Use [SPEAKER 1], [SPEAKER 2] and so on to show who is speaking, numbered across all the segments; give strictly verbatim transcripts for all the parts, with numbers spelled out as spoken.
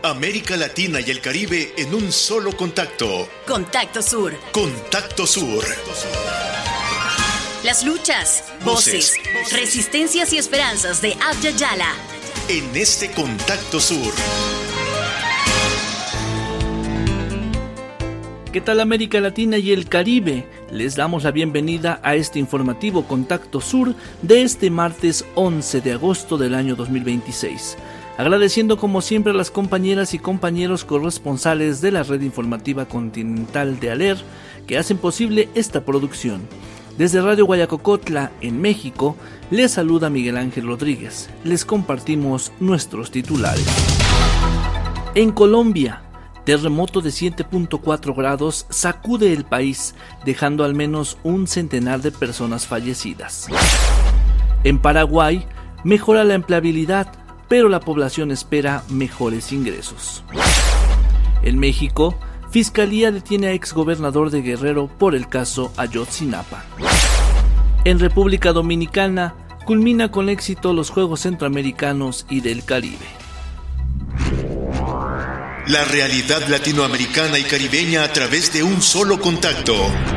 [SPEAKER 1] América Latina y el Caribe en un solo contacto.
[SPEAKER 2] Contacto Sur.
[SPEAKER 1] Contacto Sur.
[SPEAKER 2] Las luchas, voces, voces, resistencias y esperanzas de Abya Yala.
[SPEAKER 1] En este Contacto Sur.
[SPEAKER 3] ¿Qué tal América Latina y el Caribe? Les damos la bienvenida a este informativo Contacto Sur de este martes once de agosto del año dos mil veintiséis. Agradeciendo como siempre a las compañeras y compañeros corresponsales de la red informativa continental de ALER que hacen posible esta producción. Desde Radio Guayacocotla, en México, les saluda Miguel Ángel Rodríguez. Les compartimos nuestros titulares. En Colombia, terremoto de siete punto cuatro grados sacude el país, dejando al menos un centenar de personas fallecidas. En Paraguay, mejora la empleabilidad, pero la población espera mejores ingresos. En México, Fiscalía detiene a exgobernador de Guerrero por el caso Ayotzinapa. En República Dominicana, culmina con éxito los Juegos Centroamericanos y del Caribe.
[SPEAKER 1] La realidad latinoamericana y caribeña a través de un solo contacto.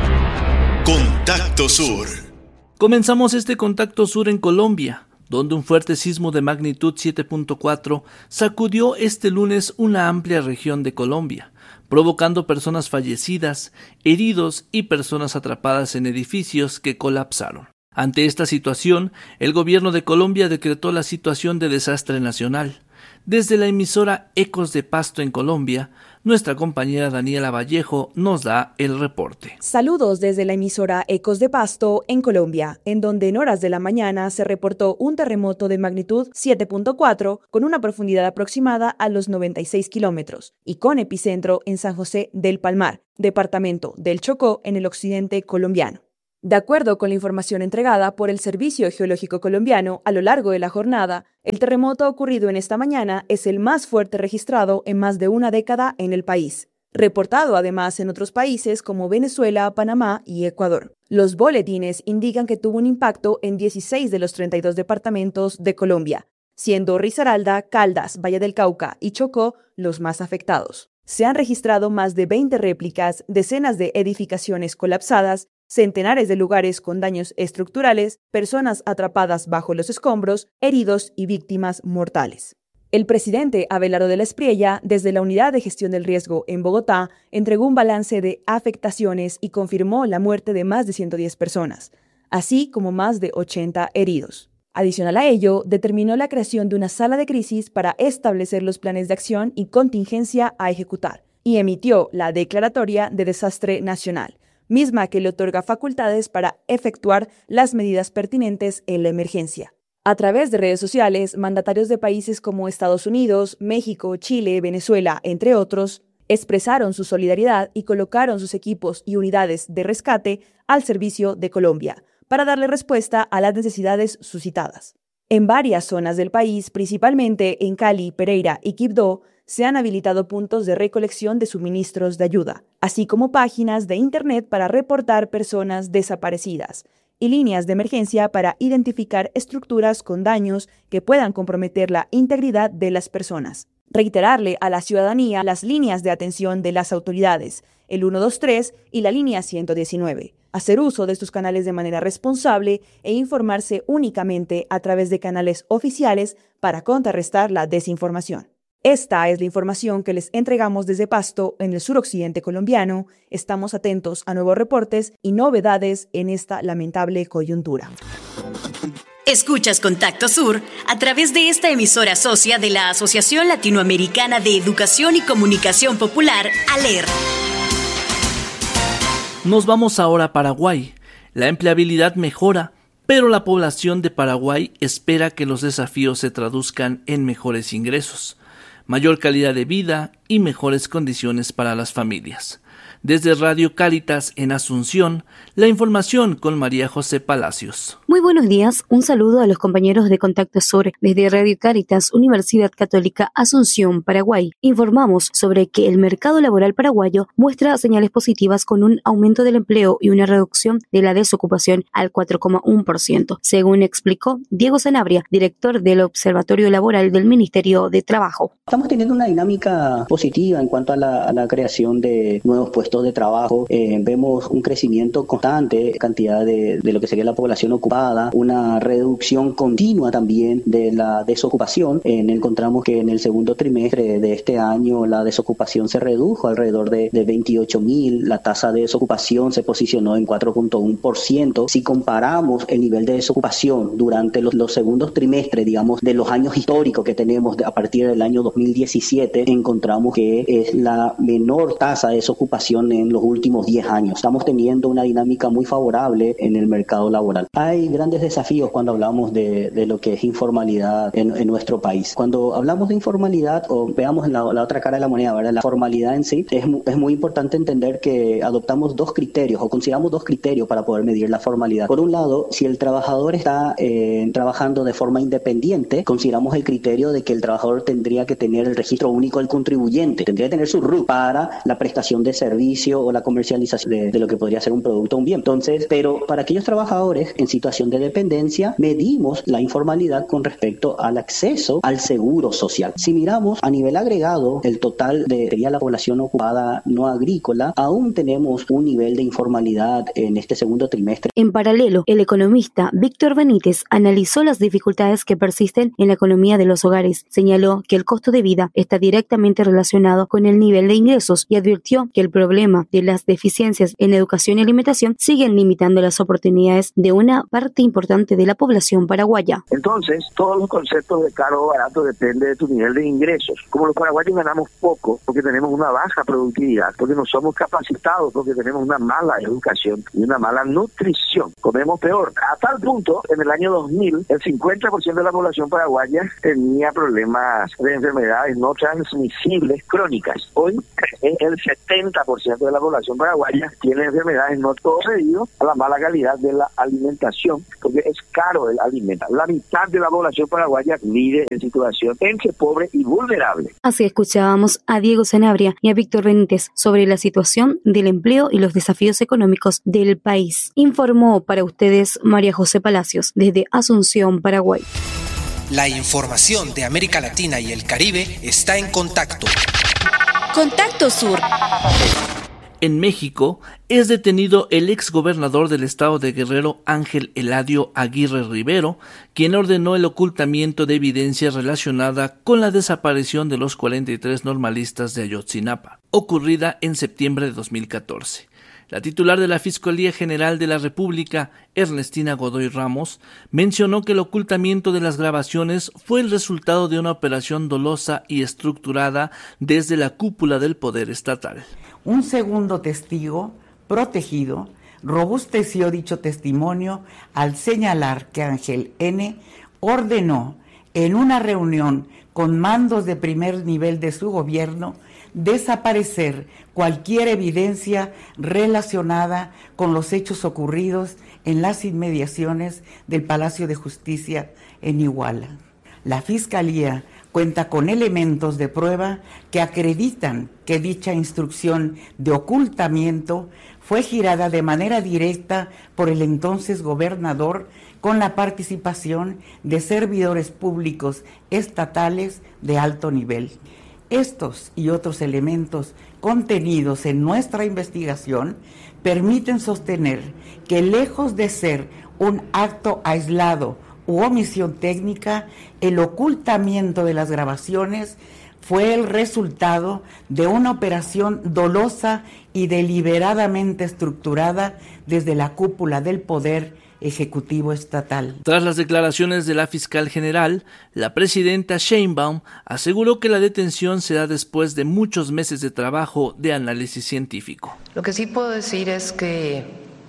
[SPEAKER 1] Contacto Sur.
[SPEAKER 3] Comenzamos este Contacto Sur en Colombia, donde un fuerte sismo de magnitud siete punto cuatro sacudió este lunes una amplia región de Colombia, provocando personas fallecidas, heridos y personas atrapadas en edificios que colapsaron. Ante esta situación, el gobierno de Colombia decretó la situación de desastre nacional. Desde la emisora Ecos de Pasto en Colombia, nuestra compañera Daniela Vallejo nos da el reporte.
[SPEAKER 4] Saludos desde la emisora Ecos de Pasto en Colombia, en donde en horas de la mañana se reportó un terremoto de magnitud siete punto cuatro con una profundidad aproximada a los noventa y seis kilómetros y con epicentro en San José del Palmar, departamento del Chocó en el occidente colombiano. De acuerdo con la información entregada por el Servicio Geológico Colombiano a lo largo de la jornada, el terremoto ocurrido en esta mañana es el más fuerte registrado en más de una década en el país, reportado además en otros países como Venezuela, Panamá y Ecuador. Los boletines indican que tuvo un impacto en dieciséis de los treinta y dos departamentos de Colombia, siendo Risaralda, Caldas, Valle del Cauca y Chocó los más afectados. Se han registrado más de veinte réplicas, decenas de edificaciones colapsadas, centenares de lugares con daños estructurales, personas atrapadas bajo los escombros, heridos y víctimas mortales. El presidente Abelardo de la Espriella, desde la Unidad de Gestión del Riesgo en Bogotá, entregó un balance de afectaciones y confirmó la muerte de más de ciento diez personas, así como más de ochenta heridos. Adicional a ello, determinó la creación de una sala de crisis para establecer los planes de acción y contingencia a ejecutar, y emitió la Declaratoria de Desastre Nacional, misma que le otorga facultades para efectuar las medidas pertinentes en la emergencia. A través de redes sociales, mandatarios de países como Estados Unidos, México, Chile, Venezuela, entre otros, expresaron su solidaridad y colocaron sus equipos y unidades de rescate al servicio de Colombia para darle respuesta a las necesidades suscitadas. En varias zonas del país, principalmente en Cali, Pereira y Quibdó, se han habilitado puntos de recolección de suministros de ayuda, así como páginas de internet para reportar personas desaparecidas y líneas de emergencia para identificar estructuras con daños que puedan comprometer la integridad de las personas. Reiterarle a la ciudadanía las líneas de atención de las autoridades, el uno dos tres y la línea ciento diecinueve. Hacer uso de estos canales de manera responsable e informarse únicamente a través de canales oficiales para contrarrestar la desinformación. Esta es la información que les entregamos desde Pasto, en el suroccidente colombiano. Estamos atentos a nuevos reportes y novedades en esta lamentable coyuntura.
[SPEAKER 2] Escuchas Contacto Sur a través de esta emisora socia de la Asociación Latinoamericana de Educación y Comunicación Popular, ALER.
[SPEAKER 3] Nos vamos ahora a Paraguay. La empleabilidad mejora, pero la población de Paraguay espera que los desafíos se traduzcan en mejores ingresos, mayor calidad de vida y mejores condiciones para las familias. Desde Radio Cáritas en Asunción, la información con María José Palacios.
[SPEAKER 5] Muy buenos días, un saludo a los compañeros de Contacto Sur desde Radio Cáritas, Universidad Católica Asunción, Paraguay. Informamos sobre que el mercado laboral paraguayo muestra señales positivas con un aumento del empleo y una reducción de la desocupación al cuatro coma uno por ciento, según explicó Diego Sanabria, director del Observatorio Laboral del Ministerio de Trabajo.
[SPEAKER 6] Estamos teniendo una dinámica positiva en cuanto a la, a la creación de nuevos puestos de trabajo. Eh, vemos un crecimiento constante, cantidad de, de lo que sería la población ocupada, una reducción continua también de la desocupación. Eh, encontramos que en el segundo trimestre de este año la desocupación se redujo alrededor de, de veintiocho mil, la tasa de desocupación se posicionó en cuatro punto uno por ciento. Si comparamos el nivel de desocupación durante los, los segundos trimestres, digamos, de los años históricos que tenemos de, a partir del año dos mil diecisiete, encontramos que es la menor tasa de desocupación en los últimos diez años. Estamos teniendo una dinámica muy favorable en el mercado laboral. Hay grandes desafíos cuando hablamos de, de lo que es informalidad en, en nuestro país. Cuando hablamos de informalidad, o veamos la, la otra cara de la moneda, ¿verdad? La formalidad en sí, es, es muy importante entender que adoptamos dos criterios o consideramos dos criterios para poder medir la formalidad. Por un lado, si el trabajador está eh, trabajando de forma independiente, consideramos el criterio de que el trabajador tendría que tener el registro único del contribuyente, tendría que tener su R U C para la prestación de servicios o la comercialización de, de lo que podría ser un producto o un bien. Entonces, pero para aquellos trabajadores en situación de dependencia, medimos la informalidad con respecto al acceso al seguro social. Si miramos a nivel agregado, el total de sería la población ocupada no agrícola, aún tenemos un nivel de informalidad en este segundo trimestre.
[SPEAKER 5] En paralelo, el economista Víctor Benítez analizó las dificultades que persisten en la economía de los hogares. Señaló que el costo de vida está directamente relacionado con el nivel de ingresos y advirtió que el problema de las deficiencias en educación y alimentación siguen limitando las oportunidades de una parte importante de la población paraguaya.
[SPEAKER 7] Entonces, todos los conceptos de caro o barato depende de tu nivel de ingresos. Como los paraguayos ganamos poco porque tenemos una baja productividad, porque no somos capacitados, porque tenemos una mala educación y una mala nutrición. Comemos peor. A tal punto, en el año dos mil, el cincuenta por ciento de la población paraguaya tenía problemas de enfermedades no transmisibles crónicas. Hoy, el setenta por ciento de la población paraguaya tiene enfermedades, no todo debido a la mala calidad de la alimentación, porque es caro el alimento. La mitad de la población paraguaya vive en situación entre pobre y vulnerable.
[SPEAKER 5] Así escuchábamos a Diego Sanabria y a Víctor Benítez sobre la situación del empleo y los desafíos económicos del país. Informó para ustedes María José Palacios desde Asunción, Paraguay.
[SPEAKER 8] La información de América Latina y el Caribe está en Contacto.
[SPEAKER 2] Contacto Sur.
[SPEAKER 3] En México es detenido el exgobernador del estado de Guerrero, Ángel Eladio Aguirre Rivero, quien ordenó el ocultamiento de evidencia relacionada con la desaparición de los cuarenta y tres normalistas de Ayotzinapa, ocurrida en septiembre de dos mil catorce. La titular de la Fiscalía General de la República, Ernestina Godoy Ramos, mencionó que el ocultamiento de las grabaciones fue el resultado de una operación dolosa y estructurada desde la cúpula del poder estatal.
[SPEAKER 9] Un segundo testigo, protegido, robusteció dicho testimonio al señalar que Ángel N. ordenó en una reunión con mandos de primer nivel de su gobierno desaparecer cualquier evidencia relacionada con los hechos ocurridos en las inmediaciones del Palacio de Justicia en Iguala. La Fiscalía cuenta con elementos de prueba que acreditan que dicha instrucción de ocultamiento fue girada de manera directa por el entonces gobernador con la participación de servidores públicos estatales de alto nivel. Estos y otros elementos contenidos en nuestra investigación permiten sostener que, lejos de ser un acto aislado u omisión técnica, el ocultamiento de las grabaciones fue el resultado de una operación dolosa y deliberadamente estructurada desde la cúpula del poder ejecutivo estatal.
[SPEAKER 3] Tras las declaraciones de la fiscal general, la presidenta Sheinbaum aseguró que la detención se da después de muchos meses de trabajo de análisis científico.
[SPEAKER 10] Lo que sí puedo decir es que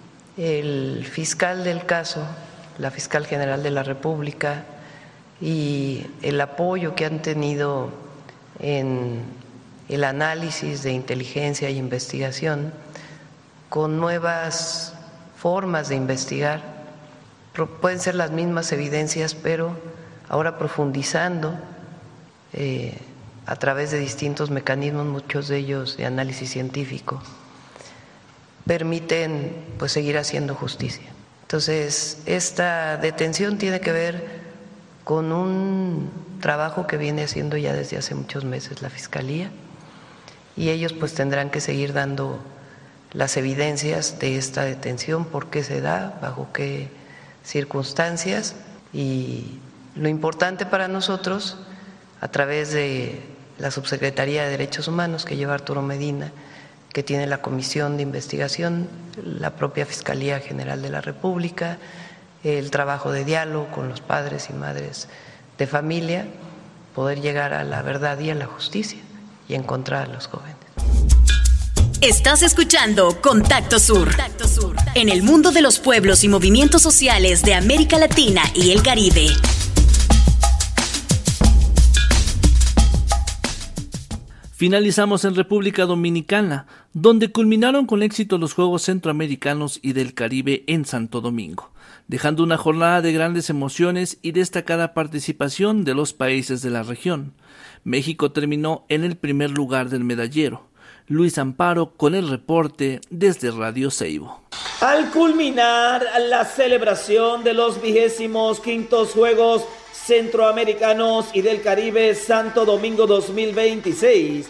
[SPEAKER 10] el fiscal del caso, la fiscal general de la República, y el apoyo que han tenido en el análisis de inteligencia e investigación con nuevas formas de investigar. Pueden ser las mismas evidencias, pero ahora profundizando eh, a través de distintos mecanismos, muchos de ellos de análisis científico, permiten pues seguir haciendo justicia. Entonces, esta detención tiene que ver con un trabajo que viene haciendo ya desde hace muchos meses la Fiscalía, y ellos pues tendrán que seguir dando las evidencias de esta detención, por qué se da, bajo qué circunstancias, y lo importante para nosotros, a través de la Subsecretaría de Derechos Humanos que lleva Arturo Medina, que tiene la Comisión de Investigación, la propia Fiscalía General de la República, el trabajo de diálogo con los padres y madres de familia, poder llegar a la verdad y a la justicia y encontrar a los jóvenes.
[SPEAKER 2] Estás escuchando Contacto Sur. Contacto Sur. En el mundo de los pueblos y movimientos sociales de América Latina y el Caribe.
[SPEAKER 3] Finalizamos en República Dominicana, donde culminaron con éxito los Juegos Centroamericanos y del Caribe en Santo Domingo, dejando una jornada de grandes emociones y destacada participación de los países de la región. México terminó en el primer lugar del medallero. Luis Amparo con el reporte desde Radio Seibo.
[SPEAKER 11] Al culminar la celebración de los vigésimos quintos Juegos Centroamericanos y del Caribe Santo Domingo dos mil veintiséis,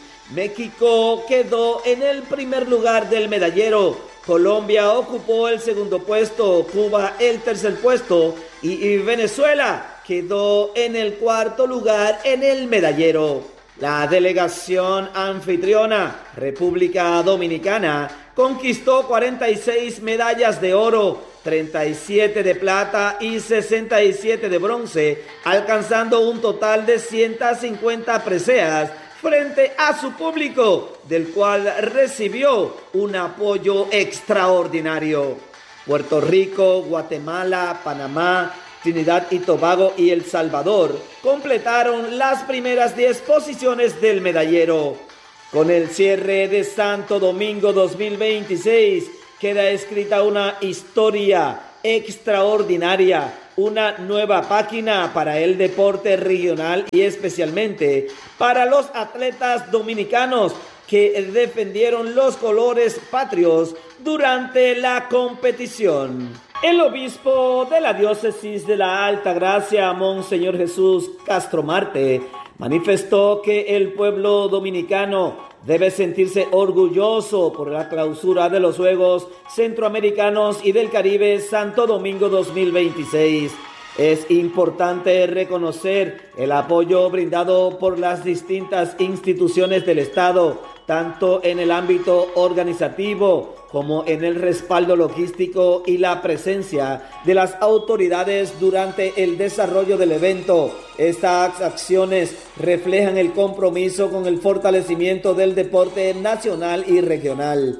[SPEAKER 11] México quedó en el primer lugar del medallero, Colombia ocupó el segundo puesto, Cuba el tercer puesto y Venezuela quedó en el cuarto lugar en el medallero. La delegación anfitriona, República Dominicana, conquistó cuarenta y seis medallas de oro, treinta y siete de plata y sesenta y siete de bronce, alcanzando un total de ciento cincuenta preseas frente a su público, del cual recibió un apoyo extraordinario. Puerto Rico, Guatemala, Panamá, Trinidad y Tobago y El Salvador completaron las primeras diez posiciones del medallero. Con el cierre de Santo Domingo dos mil veintiséis queda escrita una historia extraordinaria, una nueva página para el deporte regional y especialmente para los atletas dominicanos que defendieron los colores patrios durante la competición. El obispo de la diócesis de la Altagracia, Monseñor Jesús Castro Marte, manifestó que el pueblo dominicano debe sentirse orgulloso por la clausura de los Juegos Centroamericanos y del Caribe Santo Domingo dos mil veintiséis. Es importante reconocer el apoyo brindado por las distintas instituciones del Estado, tanto en el ámbito organizativo como en el respaldo logístico y la presencia de las autoridades durante el desarrollo del evento. Estas acciones reflejan el compromiso con el fortalecimiento del deporte nacional y regional.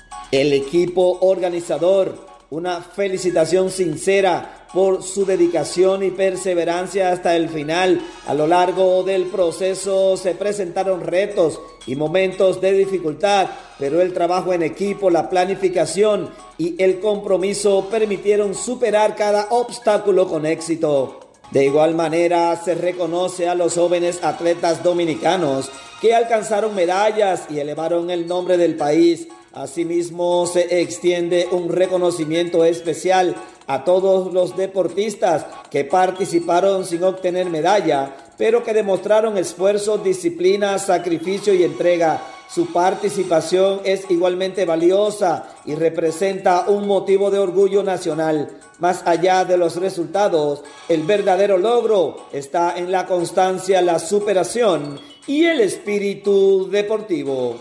[SPEAKER 11] El equipo organizador, una felicitación sincera por su dedicación y perseverancia hasta el final. A lo largo del proceso se presentaron retos y momentos de dificultad, pero el trabajo en equipo, la planificación y el compromiso permitieron superar cada obstáculo con éxito. De igual manera, se reconoce a los jóvenes atletas dominicanos que alcanzaron medallas y elevaron el nombre del país. Asimismo, se extiende un reconocimiento especial a todos los deportistas que participaron sin obtener medalla, pero que demostraron esfuerzo, disciplina, sacrificio y entrega. Su participación es igualmente valiosa y representa un motivo de orgullo nacional. Más allá de los resultados, el verdadero logro está en la constancia, la superación y el espíritu deportivo.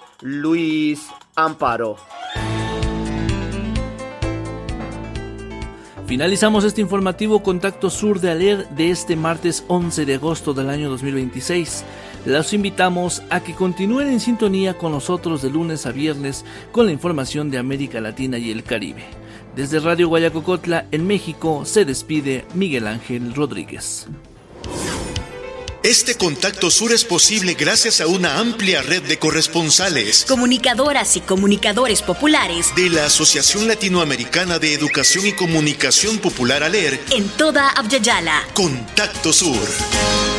[SPEAKER 11] Luis Amparo.
[SPEAKER 3] Finalizamos este informativo Contacto Sur de Aler de este martes once de agosto del año dos mil veintiséis. Los invitamos a que continúen en sintonía con nosotros de lunes a viernes con la información de América Latina y el Caribe. Desde Radio Guayacocotla, en México, se despide Miguel Ángel Rodríguez.
[SPEAKER 1] Este Contacto Sur es posible gracias a una amplia red de corresponsales,
[SPEAKER 2] comunicadoras y comunicadores populares
[SPEAKER 1] de la Asociación Latinoamericana de Educación y Comunicación Popular ALER
[SPEAKER 2] en toda Abya Yala.
[SPEAKER 1] Contacto Sur.